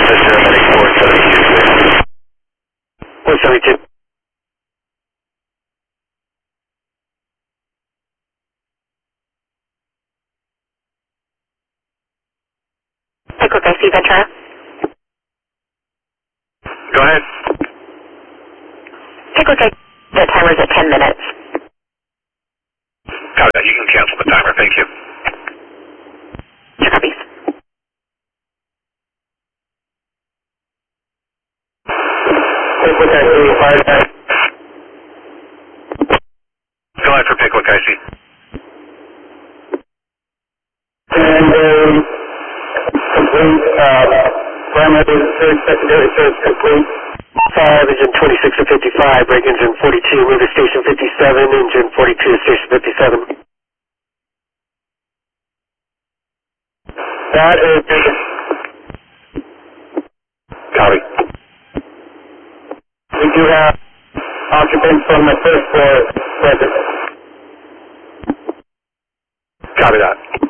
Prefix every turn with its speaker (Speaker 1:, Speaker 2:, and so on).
Speaker 1: Medic 472. 472.
Speaker 2: Pickwick, I see Ventura.
Speaker 1: Go ahead.
Speaker 2: Pickwick, the timer's at 10 minutes.
Speaker 1: Copy that. You can cancel the timer. Thank you.
Speaker 2: Copies.
Speaker 1: Pickwick, I see. Fire attack. Go ahead for Pickwick, I see. And complete, primary search, secondary search complete. 5, engine 26 to 55, brake engine 42, move to station 57, engine 42 to station 57. That is... Copy. We do have occupants from the first floor present. Copy that.